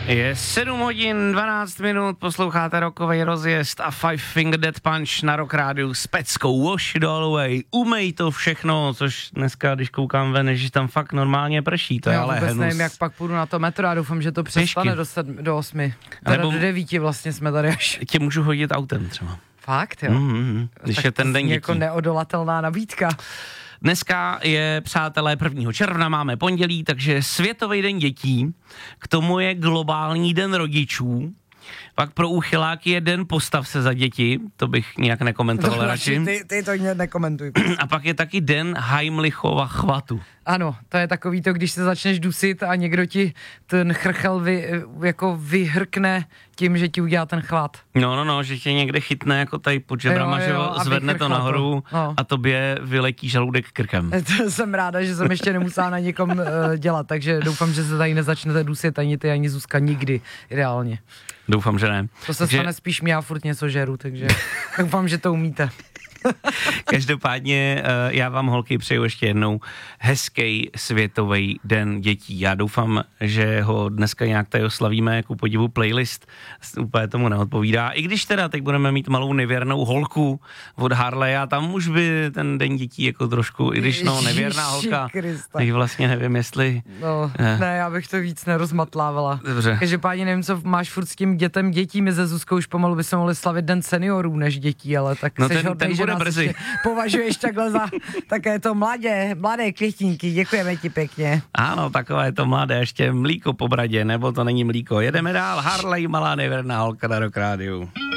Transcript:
Je 7 hodin 12 minut, posloucháte rockovej rozjezd a Five Finger Death Punch na Rock Rádiu s peckou Wash It All Away. Umej to všechno, což dneska, když koukám ven, že tam fakt normálně prší, to je ale vůbec hnus. nevím, jak pak půjdu na to metro, já doufám, že to přestane do 8. Teda do 9 vlastně jsme tady až. Tě můžu hodit autem třeba. Fakt, jo? Když tak je ten den dětí. jako neodolatelná nabídka. Dneska je, přátelé, 1. června, máme pondělí, takže Světový den dětí, k tomu je globální den rodičů, pak pro úchyláky je den postav se za děti, to bych nějak nekomentoval radši. Ty to nekomentuj. A pak je taky den Heimlichova chvatu. Ano, to je takový to, když se začneš dusit a někdo ti ten chrchel vyhrkne tím, že ti udělá ten chvat. No, že tě někde chytne jako tady pod žebrama, že zvedne to nahoru a tobě vyletí žaludek krkem. To jsem ráda, že jsem ještě nemusela na někom dělat, takže doufám, že se tady nezačnete dusit ani ty, ani Zuzka nikdy, ideálně. Doufám, že ne. To se stane spíš mě, já furt něco žeru, takže doufám, že to umíte. Každopádně já vám, holky, přeju ještě jednou hezký Světový den dětí. Já doufám, že ho dneska nějak tady oslavíme, jako podivu playlist úplně tomu neodpovídá. I když teda teď budeme mít malou nevěrnou holku od Harley a tam už by ten den dětí jako trošku, i když nevěrná holka, tak vlastně nevím, jestli... Ne, já bych to víc nerozmatlávala. Dobře. Každopádně nevím, co máš furt s tím dětem dětí, my ze Zuzkou už pomalu bychom mohli slavit den seniorů než dětí, ale tak no seš hodnej, že nás brzy. Považuješ takhle za také to mladé květinky, děkujeme ti pěkně. Ano, takové to mladé, ještě mlíko po bradě, nebo to není mlíko. Jedeme dál, Harley, malá nevěrná holka na Rock Rádiu.